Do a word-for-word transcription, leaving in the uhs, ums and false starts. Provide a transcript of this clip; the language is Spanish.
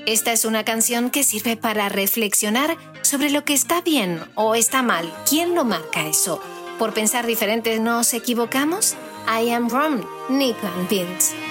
Esta es una canción que sirve para reflexionar sobre lo que está bien o está mal. ¿Quién lo marca eso? ¿Por pensar diferente nos equivocamos? I Am Wrong, Nick and Vince.